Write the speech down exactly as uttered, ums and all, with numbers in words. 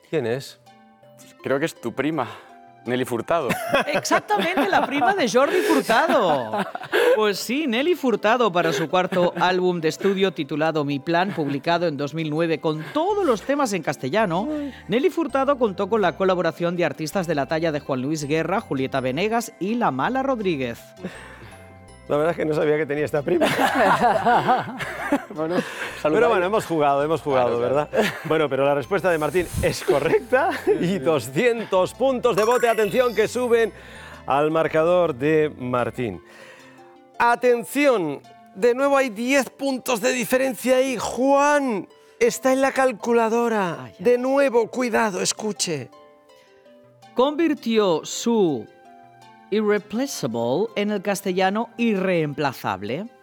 ¿Quién es? Creo que es tu prima, Nelly Furtado. Exactamente, la prima de Jordi Furtado. Pues sí, Nelly Furtado, para su cuarto álbum de estudio titulado Mi Plan, publicado en dos mil nueve con todos los temas en castellano, Nelly Furtado contó con la colaboración de artistas de la talla de Juan Luis Guerra, Julieta Venegas y La Mala Rodríguez. La verdad es que no sabía que tenía esta prima. Bueno, pero bueno, hemos jugado, hemos jugado, claro, claro. ¿verdad? Bueno, pero la respuesta de Martín es correcta y doscientos puntos de bote. Atención, que suben al marcador de Martín. Atención, de nuevo hay diez puntos de diferencia ahí. Juan está en la calculadora. Ay, ay. De nuevo, cuidado, escuche. Convirtió su irreplaceable en el castellano irreemplazable.